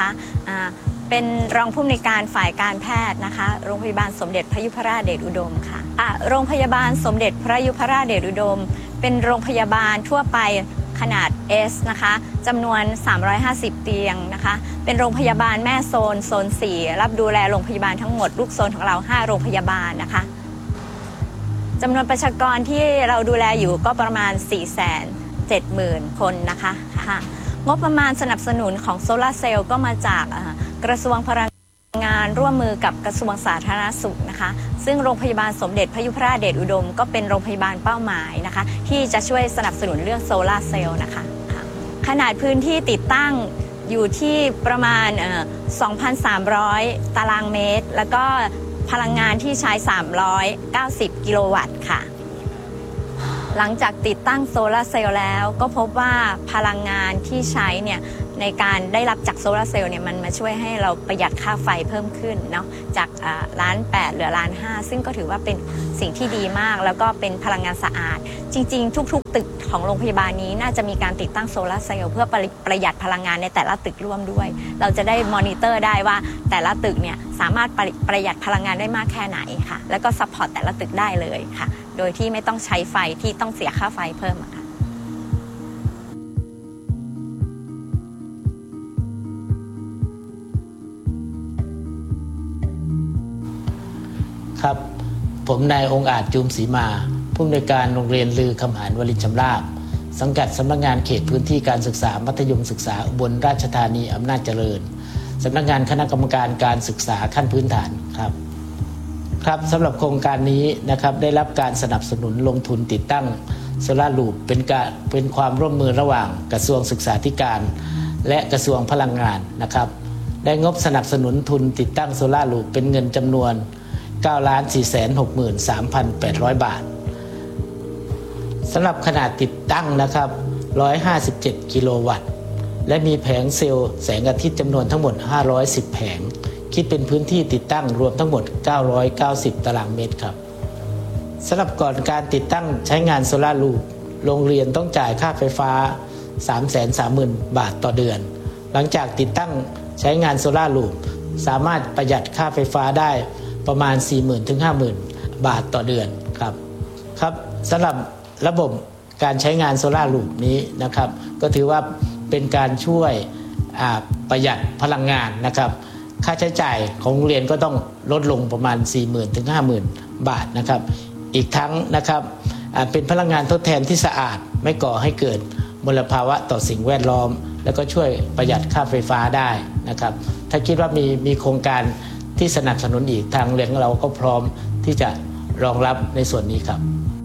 นะคะเป็นรองผู้อำนวยการฝ่ายการแพทย์นะคะโรงพยาบาลสมเด็จพระยุพราชเดชอุดมค่ะโรงพยาบาลสมเด็จพระยุพราชเดชอุดมเป็นโรงพยาบาลทั่วไปขนาด S นะคะจำนวน350เตียงนะคะเป็นโรงพยาบาลแม่โซน 4รับดูแลโรงพยาบาลทั้งหมดลูกโซนของเรา5โรงพยาบาลนะคะจำนวนประชากรที่เราดูแลอยู่ก็ประมาณ 470,000 คนนะคะงบประมาณสนับสนุนของโซลาร์เซลล์ก็มาจากกระทรวงพลังงานร่วมมือกับกระทรวงสาธารณสุขนะคะซึ่งโรงพยาบาลสมเด็จพระยุพราชเดชอุดมก็เป็นโรงพยาบาลเป้าหมายนะคะที่จะช่วยสนับสนุนเรื่องโซลาร์เซลล์นะคะขนาดพื้นที่ติดตั้งอยู่ที่ประมาณ2,300 ตารางเมตรแล้วก็พลังงานที่ใช้390กิโลวัตต์ค่ะหลังจากติดตั้งโซลาร์เซลล์แล้วก็พบว่าพลังงานที่ใช้เนี่ยในการได้รับจากโซลาร์เซลล์เนี่ยมันมาช่วยให้เราประหยัดค่าไฟเพิ่มขึ้นเนาะจาก1,800,000เหลือ1,500,000ซึ่งก็ถือว่าเป็นสิ่งที่ดีมากแล้วก็เป็นพลังงานสะอาดจริงๆทุกๆตึกของโรงพยาบาลนี้น่าจะมีการติดตั้งโซลาร์เซลล์เพื่อประหยัดพลังงานในแต่ละตึกร่วมด้วยเราจะได้มอนิเตอร์ได้ว่าแต่ละตึกเนี่ยสามารถประหยัดพลังงานได้มากแค่ไหนค่ะแล้วก็ซัพพอร์ตแต่ละตึกได้เลยค่ะโดยที่ไม่ต้องใช้ไฟที่ต้องเสียค่าไฟเพิ่มค่ะครับผมนายองค์อาจจูมศรีมาผู้อำนวยการโรงเรียนลือคำหารวลินชำราบสังกัดสำนักงานเขตพื้นที่การศึกษามัธยมศึกษาอุบลราชธานีอำนาจเจริญสำนักงานคณะกรรมการการศึกษาขั้นพื้นฐานครับสำหรับโครงการนี้นะครับได้รับการสนับสนุนลงทุนติดตั้งโซลาร์ลูปเป็นความร่วมมือระหว่างกระทรวงศึกษาธิการและกระทรวงพลังงานนะครับได้งบสนับสนุนทุนติดตั้งโซลาร์ลูปเป็นเงินจำนวน 9,463,800 บาทสำหรับขนาดติดตั้งนะครับ157กิโลวัตต์และมีแผงเซลล์แสงอาทิตย์จำนวนทั้งหมด510แผงคิดเป็นพื้นที่ติดตั้งรวมทั้งหมด990ตารางเมตรครับสำหรับก่อนการติดตั้งใช้งานโซลาร์ลูปโรงเรียนต้องจ่ายค่าไฟฟ้า 330,000 บาทต่อเดือนหลังจากติดตั้งใช้งานโซลาร์ลูปสามารถประหยัดค่าไฟฟ้าได้ประมาณ 40,000 ถึง 50,000 บาทต่อเดือนครับสำหรับระบบการใช้งานโซลาร์ลูปนี้นะครับก็ถือว่าเป็นการช่วยประหยัดพลังงานนะครับค่าใช้จ่ายของโรงเรียนก็ต้องลดลงประมาณ 40,000 ถึง 50,000 บาทนะครับอีกทั้งนะครับเป็นพลังงานทดแทนที่สะอาดไม่ก่อให้เกิดมลภาวะต่อสิ่งแวดล้อมแล้วก็ช่วยประหยัดค่าไฟฟ้าได้นะครับถ้าคิดว่ามีโครงการที่สนับสนุนอีกทางเรียนของเราก็พร้อมที่จะรองรับในส่วนนี้ครับ